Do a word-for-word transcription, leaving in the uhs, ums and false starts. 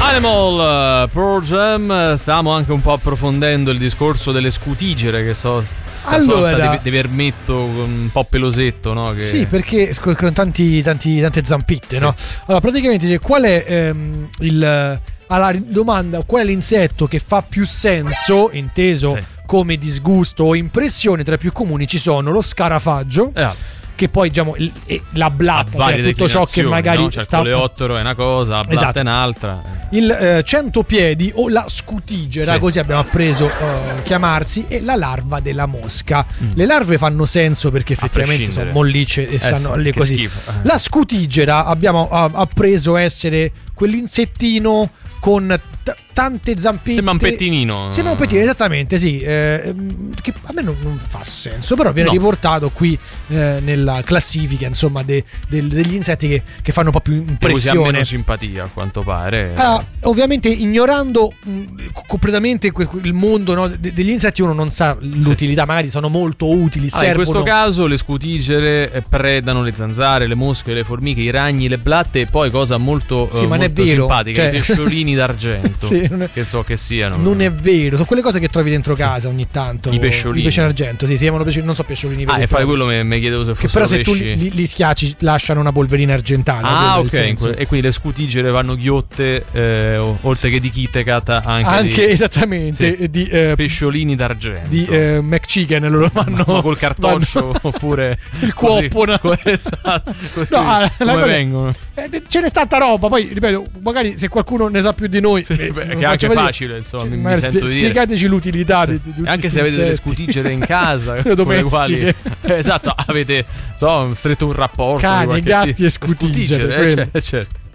Animal, Pearl Jam. Stavamo anche un po' approfondendo il discorso delle scutigere, che so sta allora, sorta di, di vermetto un po' pelosetto, no? Che... Sì, perché con tanti, tanti, tante zampette, sì. No? Allora, praticamente qual è ehm, il... alla domanda qual è l'insetto che fa più senso, inteso sì. come disgusto o impressione, tra i più comuni ci sono lo scarafaggio, eh. che poi diciamo il, la blatta, cioè tutto ciò che magari no? Cioè, sta... il coleottero è una cosa, la blatta esatto. è un'altra. Il eh, centopiedi o la scutigera, sì. così abbiamo appreso uh, chiamarsi, e la larva della mosca. Mm. Le larve fanno senso perché effettivamente sono mollicce e stanno eh sì, lì così. Schifo. La scutigera abbiamo uh, appreso essere quell'insettino con t- tante zampette. Sembra un pettinino. Sembra un pettinino, esattamente, sì. Eh, che a me non, non fa senso, però viene no. riportato qui eh, nella classifica, insomma, de, de, degli insetti che, che fanno un po' più impressione. Così ha meno simpatia, a quanto pare. Allora, ovviamente, ignorando mh, completamente que- il mondo no, de- degli insetti, uno non sa l'utilità. Sì. Magari sono molto utili. Ah, servono... In questo caso, le scutigere predano le zanzare, le mosche, le formiche, i ragni, le blatte, e poi cosa molto, sì, uh, ma molto è vero, simpatica, cioè... i pesciolini d'argento. Sì, è... che so che siano. Non è vero, sono quelle cose che trovi dentro casa sì. ogni tanto. I pesciolini. I pesci d'argento, sì, si chiamano pesciolini, non so pesciolini. Ah, e fai quello mi, mi chiedevo se fossero che però se pesci. tu li, li schiacci lasciano una polverina argentale. Ah, ok. E quindi le scutigere vanno ghiotte, eh, oltre sì. che di Kitkat, anche, anche di, esattamente sì. di eh, pesciolini d'argento. Di eh, McChicken loro vanno ma col cartoccio vanno, oppure il cuoppo. Esatto. Così, no, la, come la vengono? Eh, ce n'è tanta roba. Poi ripeto, magari se qualcuno ne sa più di noi, sì, eh, beh, che è anche facile, insomma. Cioè, mi, mi sento spie- dire. Spiegateci l'utilità sì. di, di tutti anche se avete insetti. delle scutigere in casa, le domestiche, quali, eh, esatto, avete so, stretto un rapporto. Cani, gatti t- e scutigere, scutigere eh, certo, certo.